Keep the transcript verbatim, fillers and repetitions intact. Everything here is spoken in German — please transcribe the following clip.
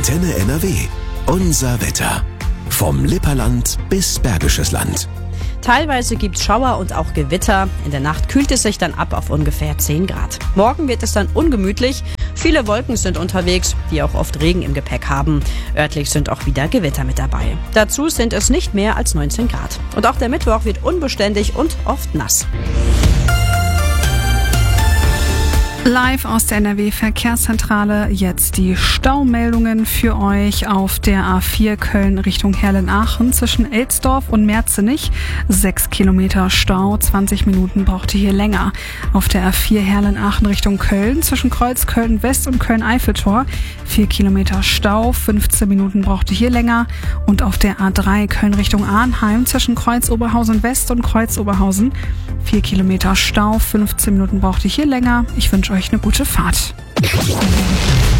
Antenne N R W. Unser Wetter. Vom Lipperland bis Bergisches Land. Teilweise gibt's Schauer und auch Gewitter. In der Nacht kühlt es sich dann ab auf ungefähr zehn Grad. Morgen wird es dann ungemütlich. Viele Wolken sind unterwegs, die auch oft Regen im Gepäck haben. Örtlich sind auch wieder Gewitter mit dabei. Dazu sind es nicht mehr als neunzehn Grad. Und auch der Mittwoch wird unbeständig und oft nass. Live aus der N R W-Verkehrszentrale jetzt die Staumeldungen für euch auf der A vier Köln Richtung Herlen-Aachen zwischen Elsdorf und Merzenich. Sechs Kilometer Stau, zwanzig Minuten braucht ihr hier länger. Auf der A vier Herlen-Aachen Richtung Köln zwischen Kreuz Köln-West und Köln-Eiffeltor. Vier Kilometer Stau, fünfzehn Minuten braucht ihr hier länger. Und auf der A drei Köln Richtung Arnheim zwischen Kreuz Oberhausen West und Kreuz Oberhausen. Vier Kilometer Stau, fünfzehn Minuten braucht ihr hier länger. Ich wünsche euch eine gute Fahrt.